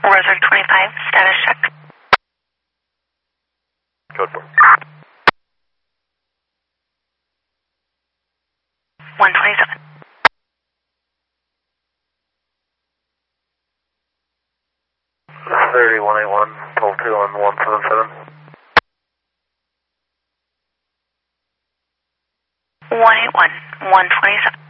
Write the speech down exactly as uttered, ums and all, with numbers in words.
Rosary twenty-five, status check. Code four. one twenty-seven. thirty-one eighty-one, toll two on one seven seven. one eighty-one, one twenty-seven.